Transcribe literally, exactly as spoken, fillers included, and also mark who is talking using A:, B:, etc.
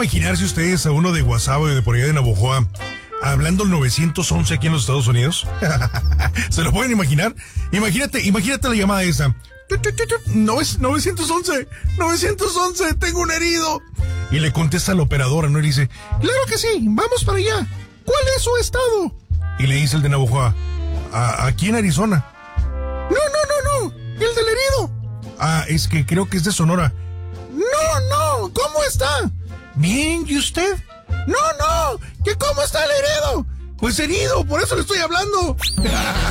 A: imaginarse ustedes a uno de Guasave o de por allá de Navojoa hablando el novecientos once aquí en los Estados Unidos? ¿Se lo pueden imaginar? Imagínate, imagínate la llamada esa. novecientos once, novecientos once, tengo un herido. Y le contesta la operadora, ¿no? Y le dice, claro que sí, vamos para allá. ¿Cuál es su estado? Y le dice el de Navojoa, aquí en Arizona. No, no, no, no, el del herido. Ah, es que creo que es de Sonora. No, no, ¿cómo está? Bien, ¿y usted? No, no, ¿que cómo está el herido? Pues herido, por eso le estoy hablando.